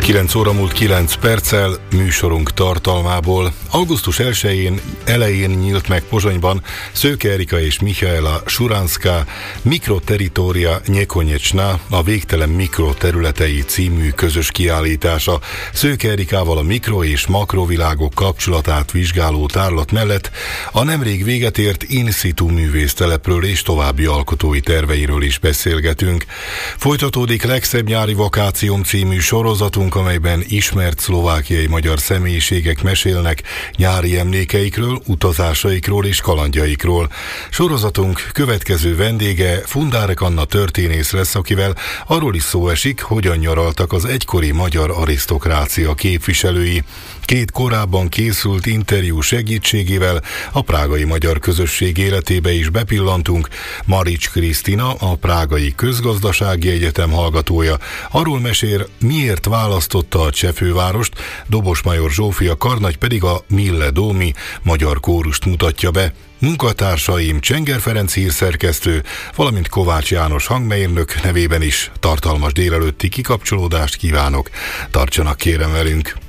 9 óra múlt 9 perccel műsorunk tartalmából. Augusztus 1-én elején nyílt meg Pozsonyban Szőke Erika és Michaela Suranská Mikroterritória Nyekonyecsna, a végtelen mikroterületei című közös kiállítása. Szőke Erikával a mikro- és makrovilágok kapcsolatát vizsgáló tárlat mellett a nemrég véget ért in situ művésztelepről és további alkotói terveiről is beszélgetünk. Folytatódik Legszebb nyári vakációm című sorozatunk, amelyben ismert szlovákiai magyar személyiségek mesélnek nyári emlékeikről, utazásaikról és kalandjaikról. Sorozatunk következő vendége Fundárek Anna történész lesz, akivel arról is szó esik, hogyan nyaraltak az egykori magyar arisztokrácia képviselői. 2 korábban készült interjú segítségével a prágai magyar közösség életébe is bepillantunk. Marics Krisztina, a Prágai Közgazdasági Egyetem hallgatója, arról mesél, miért választotta a cseh fővárost, Dobos Major Zsófia karnagy pedig a Mille Domi magyar kórust mutatja be. Munkatársaim Csenger Ferenc hírszerkesztő, valamint Kovács János hangmérnök nevében is tartalmas délelőtti kikapcsolódást kívánok. Tartsanak kérem velünk!